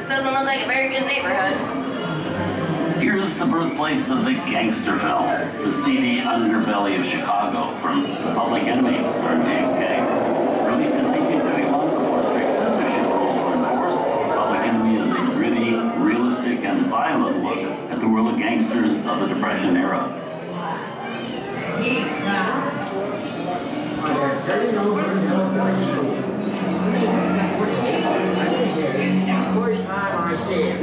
doesn't look like a very good neighborhood. Here's the birthplace of the gangster film, the seedy underbelly of Chicago, from Public Enemy, starring James Kay. Released in 1931 before strict censorship rules were enforced, Public Enemy is a gritty, realistic, and violent look at the world of gangsters of the Depression era. First time I see him.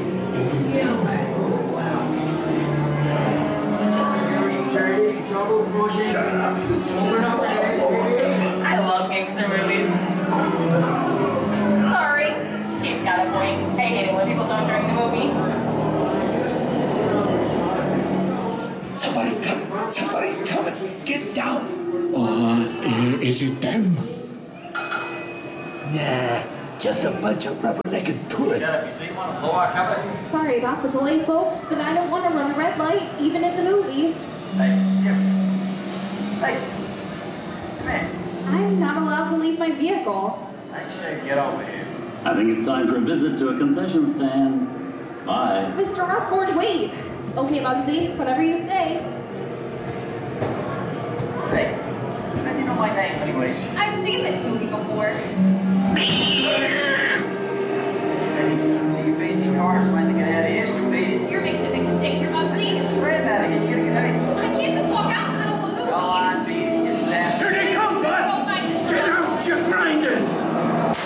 I love gangster movies. Sorry. He's got a point. I hate it when people talk during the movie. Somebody's coming. Somebody's coming. Get down. Is it them? Nah, just a bunch of rubbernecked tourists. Sorry about the delay, folks, but I don't want to run a red light, even in the movies. Hey, come here. I'm not allowed to leave my vehicle. I say get over here. I think it's time for a visit to a concession stand. Bye. Mr. Osborne, wait. Okay, Bugsy, whatever you say. Hey, how do you know my name anyways? I've seen this movie before.